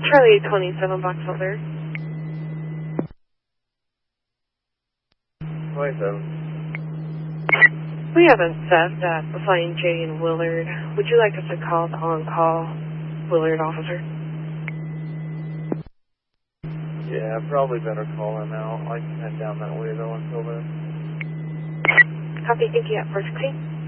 Charlie 27 Boxholder. 27. We have a theft at Flying J in Willard. Would you like us to call the on-call Willard officer? Yeah, probably better call him out. I can head down that way though until then. Copy, thank you at 416.